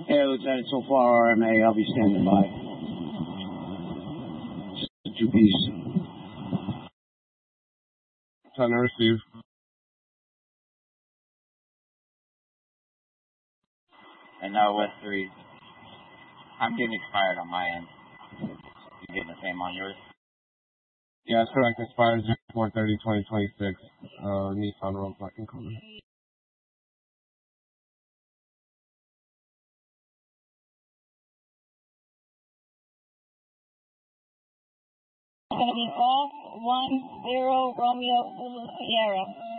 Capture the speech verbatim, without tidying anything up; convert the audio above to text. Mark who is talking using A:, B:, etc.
A: Hey, Lieutenant, so far R M A, I'll be standing by. Two piece.
B: Time to receive.
C: And now West three. I'm getting expired on my end. You getting the same on yours?
B: Yeah, that's correct. Expires four thirty twenty twenty-six. Uh, Nissan Rogue Black and Color.
D: It's going to be Golf one zero Romeo Zulu Sierra.